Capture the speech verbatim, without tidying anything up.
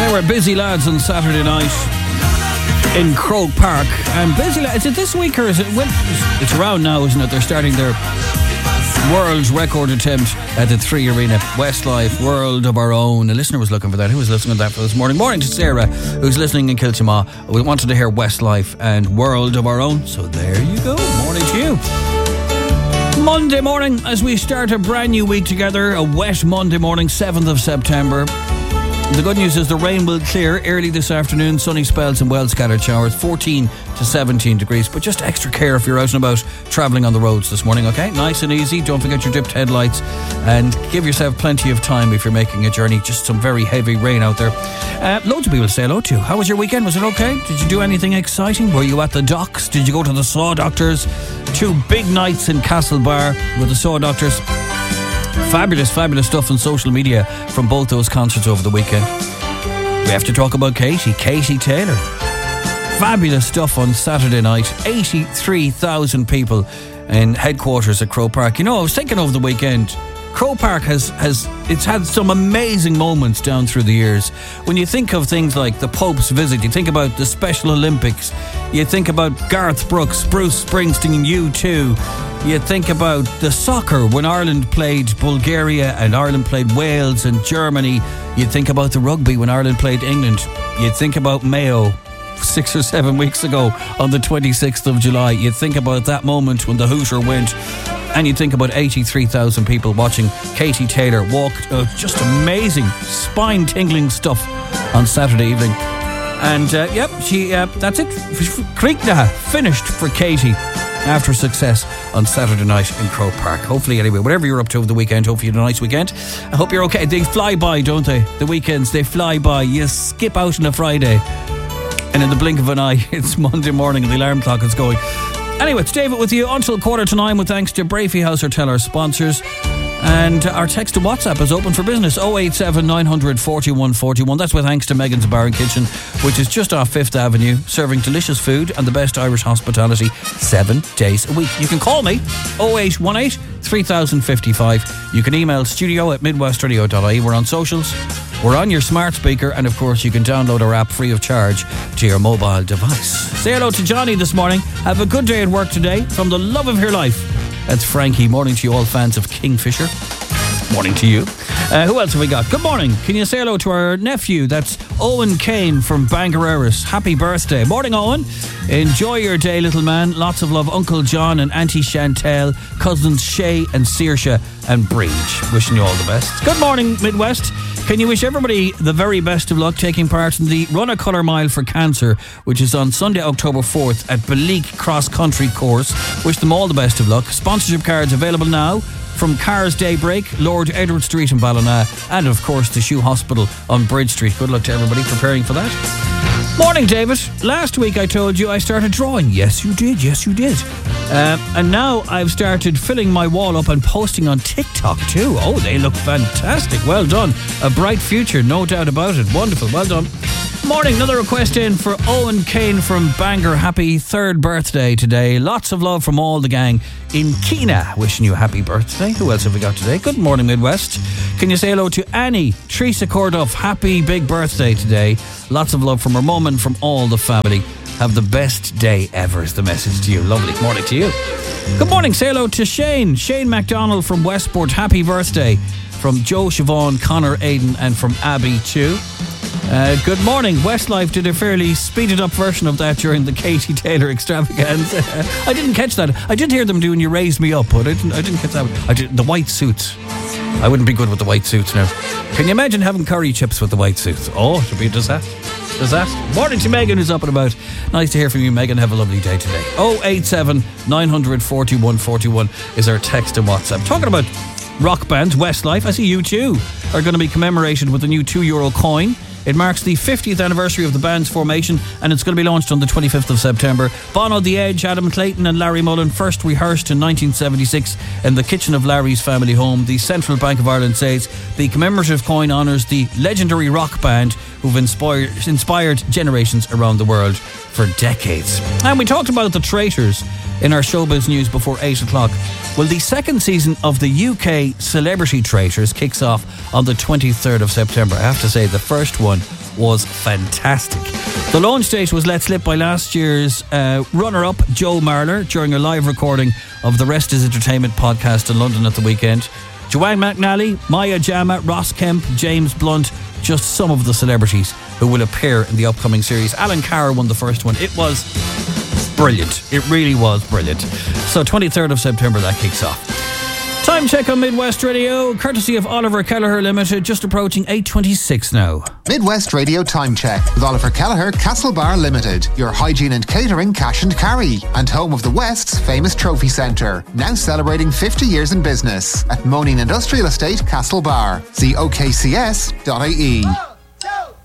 They were busy lads on Saturday night in Croke Park. And busy lads, is it this week or is it when? It's around now, isn't it? They're starting their world record attempt at the Three Arena. Westlife, World of Our Own. A listener was looking for that. Who was listening to that for this morning? Morning to Sarah, who's listening in Kiltimagh. We wanted to hear Westlife and World of Our Own. So there you go. Morning to you. Monday morning as we start a brand new week together. A wet Monday morning, seventh of September. The good news is the rain will clear early this afternoon. Sunny spells and well scattered showers. fourteen to seventeen degrees. But just extra care if you're out and about travelling on the roads this morning, okay? Nice and easy. Don't forget your dipped headlights. And give yourself plenty of time if you're making a journey. Just some very heavy rain out there. Uh, loads of people to say hello to. How was your weekend? Was it okay? Did you do anything exciting? Were you at the docks? Did you go to the Saw Doctors? Two big nights in Castlebar with the Saw Doctors. Fabulous, fabulous stuff on social media from both those concerts over the weekend. We have to talk about Katie, Katie Taylor. Fabulous stuff on Saturday night. eighty-three thousand people in headquarters at Croke Park. You know, I was thinking over the weekend, Croke Park has, has it's had some amazing moments down through the years. When you think of things like the Pope's visit, you think about the Special Olympics, you think about Garth Brooks, Bruce Springsteen, U two. You think about the soccer when Ireland played Bulgaria and Ireland played Wales and Germany. You think about the rugby when Ireland played England. You think about Mayo six or seven weeks ago on the twenty-sixth of July. You think about that moment when the Hooter went. And you think about eighty-three thousand people watching Katie Taylor walk. Uh, just amazing, spine-tingling stuff on Saturday evening. And, uh, yep, she, uh, that's it. Creekna finished for Katie after success on Saturday night in Croke Park. Hopefully, anyway, whatever you're up to over the weekend, hopefully you had a nice weekend. I hope you're okay. They fly by, don't they? The weekends, they fly by. You skip out on a Friday, and in the blink of an eye, it's Monday morning and the alarm clock is going. Anyway, it's David with you until quarter to nine with thanks to Brafey House Hotel, our sponsors. And our text to WhatsApp is open for business, oh eight seven nine hundred forty-one forty-one. That's with thanks to Megan's Bar and Kitchen, which is just off Fifth Avenue, serving delicious food and the best Irish hospitality seven days a week. You can call me, oh eight one eight, three thousand fifty-five. You can email studio at midwestradio dot I E. We're on socials, we're on your smart speaker, and of course you can download our app free of charge to your mobile device. Say hello to Johnny this morning. Have a good day at work today from the love of your life. That's Frankie. Morning to you all fans of Kingfisher. Morning to you. Uh, who else have we got? Good morning. Can you say hello to our nephew? That's Owen Kane from Bangareras. Happy birthday. Morning, Owen. Enjoy your day, little man. Lots of love. Uncle John and Auntie Chantel, cousins Shay and Saoirse and Breach. Wishing you all the best. Good morning, Midwest. Can you wish everybody the very best of luck taking part in the Run a Colour Mile for Cancer, which is on Sunday, October fourth at Beleek Cross Country Course. Wish them all the best of luck. Sponsorship cards available now from Cars Daybreak, Lord Edward Street in Ballina, and of course the Shoe Hospital on Bridge Street. Good luck to everybody preparing for that. Morning, David. Last week I told you I started drawing. Yes, you did. Yes, you did. Uh, and now I've started filling my wall up and posting on TikTok too. Oh, they look fantastic. Well done. A bright future, no doubt about it. Wonderful. Well done. Morning, another request in for Owen Kane from Bangor. Happy third birthday today. Lots of love from all the gang in Keena. Wishing you a happy birthday. Who else have we got today? Good morning, Midwest. Can you say hello to Annie, Teresa Corduff? Happy big birthday today. Lots of love from her mum and from all the family. Have the best day ever is the message to you. Lovely. Morning to you. Good morning. Say hello to Shane. Shane MacDonald from Westport. Happy birthday from Joe, Siobhan, Connor, Aidan and from Abby too. Uh, good morning. Westlife did a fairly speeded up version of that during the Katie Taylor extravaganza. I didn't catch that. I did hear them doing You Raise Me Up, but I didn't, I didn't catch that. I did, the white suits. I wouldn't be good with the white suits now. Can you imagine having curry chips with the white suits? Oh, it would be a disaster. Disaster. Morning to Megan, who's up and about. Nice to hear from you, Megan. Have a lovely day today. oh eight seven nine hundred forty-one forty-one is our text and WhatsApp. Talking about rock band Westlife, I see you too are going to be commemorated with a new two euro coin. It marks the fiftieth anniversary of the band's formation, and it's going to be launched on the twenty-fifth of September. Bono, The Edge, Adam Clayton and Larry Mullen first rehearsed in nineteen seventy-six in the kitchen of Larry's family home. The Central Bank of Ireland says the commemorative coin honours the legendary rock band who've inspired, inspired generations around the world for decades. And we talked about the Traitors in our showbiz news before eight o'clock. Well, the second season of the U K Celebrity Traitors kicks off on the twenty-third of September. I have to say, the first one was fantastic. The launch date was let slip by last year's uh, runner-up, Joe Marler, during a live recording of the Rest is Entertainment podcast in London at the weekend. Joanne McNally, Maya Jama, Ross Kemp, James Blunt, just some of the celebrities who will appear in the upcoming series. Alan Carr won the first one. It was brilliant. It really was brilliant. So twenty-third of September that kicks off. Time check on Midwest Radio, courtesy of Oliver Kelleher Limited, just approaching eight twenty-six now. Midwest Radio Time Check with Oliver Kelleher Castlebar Limited, your hygiene and catering cash and carry, and home of the West's famous trophy centre, now celebrating fifty years in business at Moaning Industrial Estate, Castlebar. See O K C S dot I E.